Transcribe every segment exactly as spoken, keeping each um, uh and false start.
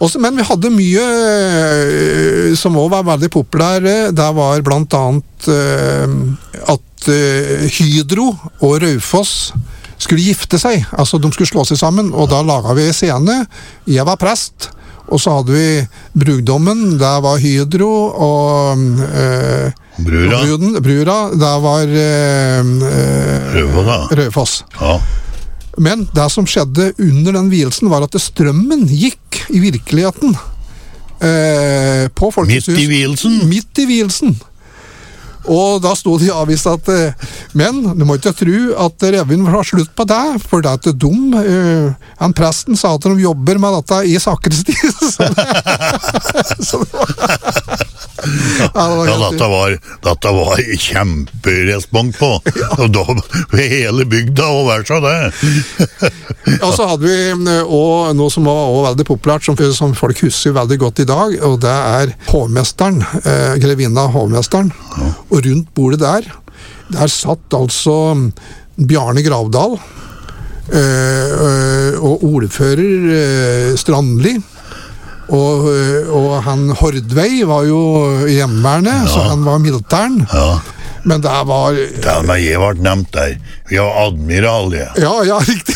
Også, men vi hadde mye uh, som også var veldig populære. Det var blant annet uh, at uh, Hydro og Raufoss skulle gifte seg. Altså, de skulle slå seg sammen, og da laget vi en scene. Jeg var prest, og så hadde vi brugdommen. Der var Hydro, og uh, Brura. Og bruden, brura, der var uh, Raufoss. Raufoss. Ja. Men det som skjedde under den vielsen var at strømmen gikk i virkeligheten eh, på Folkets hus. Midt i vielsen? Midt i vielsen. Og da stod det i avisen at eh, men du må ikke tro at revyen var slutt på det, for det er ikke dum. Eh, han presten sa at de jobber med dette i sakristi. Så det, så det var Ja, ja dette var, dette var kjemperespons på. Ja. Og da hele bygda og hver så det. Ja, så hadde vi også noe som var også veldig populært, som, som folk husker veldig godt i dag, og det er hovmesteren, eh, grevinna hovmesteren. Ja. Og rundt bordet der, der satt altså Bjarne Gravdal, eh, og ordfører eh, Strandli. Og, og han Hordvei var jo hjemmeværende, ja. Så han var militæren. Ja. Men det var... Det var jeg ble nevnt der. Vi var admiral, ja. Ja, ja, riktig.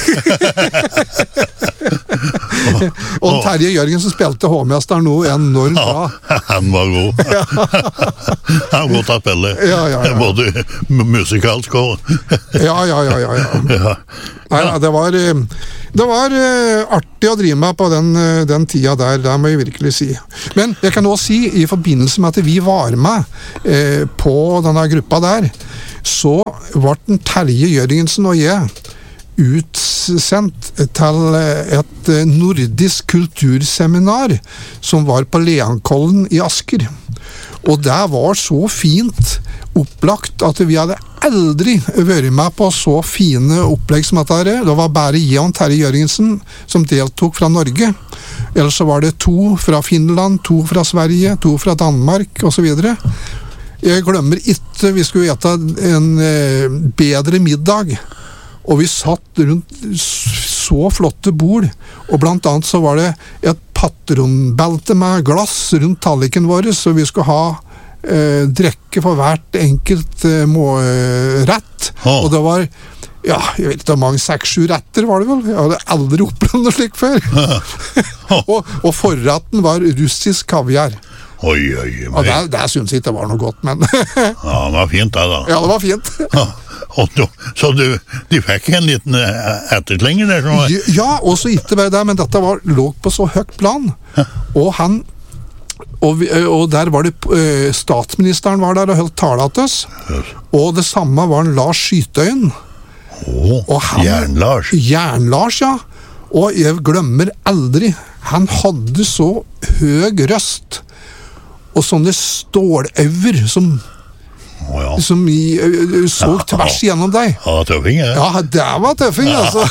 Og Terje Jørgensen spilte hovmesteren nå enormt bra. Ja, han var god. Han var god til å spille. Ja, ja, ja. Både musikalsk og... Ja, ja, ja, ja. ja. Ja. Nei, det var, det var artig å drive med på den, den tida der, det må jeg virkelig si. Men jeg kan også si, i forbindelse med at vi var med eh, på denne gruppa der, så ble den Terje Jørgensen og jeg utsendt til et nordisk kulturseminar som var på Leankollen i Asker. Og det var så fint opplagt at vi hadde aldri vært med på så fine opplegg som dette her. Det var bare jeg og Terje Jørgensen som deltok fra Norge. Ellers så var det to fra Finland, to fra Sverige, to fra Danmark og så videre. Jeg glemmer ikke, vi skulle ete en eh, bedre middag, og vi satt rundt så flotte bord, og blant annet så var det et patronbelte med glass rundt talliken vår, så vi skulle ha eh, drekke for hvert enkelt eh, må, eh, rett, oh. Og det var, ja, jeg vet ikke hvor mange, seks, sju retter var det vel, jeg hadde aldri opplevd noe slik før. og, og forretten var russisk kaviar. Oi, oi, ja, det, det synes jeg ikke var noe godt, men... Ja, det var fint det da. Ja, det var fint. Ja, og du, så du, du fikk en liten etterklenger der? Som var... Ja, og så ikke bare det, men dette var, lå på så høyt plan. Og han... Og, vi, og der var det uh, statsministeren var der og holdt tale til oss. Yes. Og det samme var en Lars Skytøyen. Åh, oh, Jern-Lars. Jern-Lars, ja. Og jeg glemmer aldri, han hadde så høy røst, og sånne ståløver som, oh, ja. Som i, så ja, tvers gjennom deg. Ja, tøffing, ja. Ja, det var tøffing, ja. Altså.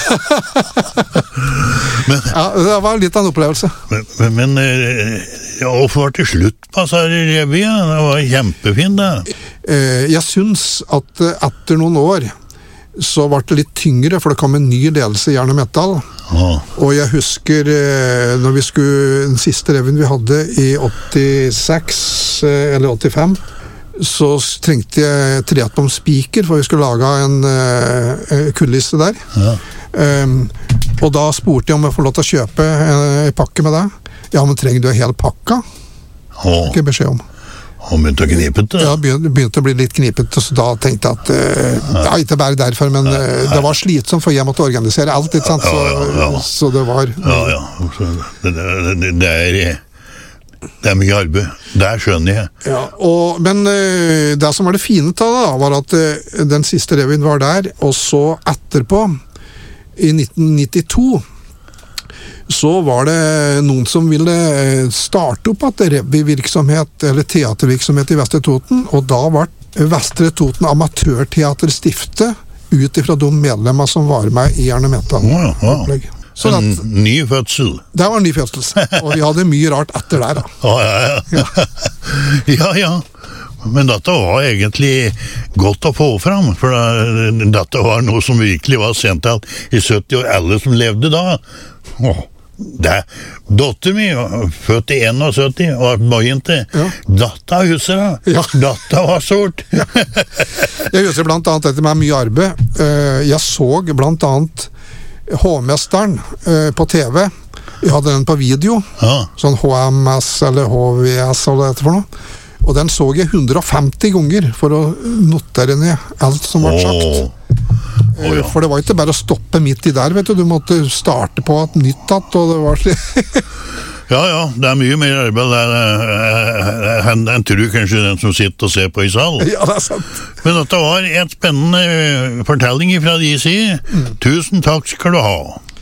men, ja, det var litt av en opplevelse. Men, men, men ja, hvorfor var det slutt på så revy? Det var kjempefint, det. Jeg synes at etter noen år så var det litt tyngre, for det kom en ny ledelse i Jern og Metal. Ah. Og jeg husker når vi skulle, den siste revyen vi hadde i åttiseks eller åttifem, så trengte jeg treatom spiker, for vi skulle lage en uh, kulliste der. Ja. Um, og da spurte jeg om jeg får lov til å kjøpe en, en pakke med det. Ja, men trenger du en hel pakka? Ah. Ikke beskjed om. Og begynte å knipete? Ja, begynte, begynte å bli litt knipete, så da tenkte jeg at uh, ja, ikke bare derfor, men uh, det var slitsomt, for jeg måtte organisere alt, ikke sant? Så, ja, ja, ja. Så det var... Ja, ja. Det, det, det, er, det er mye arbeid. Det skjønner jeg. Ja, og, men uh, det som var det fine til det, da, var at uh, den siste revyen var der, og så etterpå, i nitten nittito, så var det noen som ville starte opp at revyvirksomhet eller teatervirksomhet i Vestre Toten, og da var Vestre Toten Amatørteater stiftet ut ifra de medlemmer som var med i Jern og Metal. Ja, ja. Så en at, ny fødsel. Det var en ny fødsel, og vi hadde mye rart etter der. Da. Ja, ja, ja. ja, ja. Men dette var egentlig godt å få fram, for dette var noe som virkelig var sendt til i sytti år, alle som levde da. Åh. Det, dotter mi, født i syttién, var barjente. Ja. Datta huset da. Ja. Datta var sort. Ja. Jeg husker blant annet dette med mye arbeid. Eh, Jeg så blant annet H-mesteren eh, på T V. Jeg hadde den på video. Ja. Sånn H M S eller H V S eller hva det heter for noe. Og den så jeg hundre og femti ganger for å notere ned alt som ble sagt. Åh. Åh, ja. For det var ikke bare å stoppe midt i der, vet du. Du måtte starte på et nytt tatt, og det var slik. Ja, ja, det er mye mer arbeid der enn en tror kanskje den som sitter og ser på i sal. Ja, det er sant. Men dette var et spennende fortelling fra de side. Mm. Tusen takk skal du ha.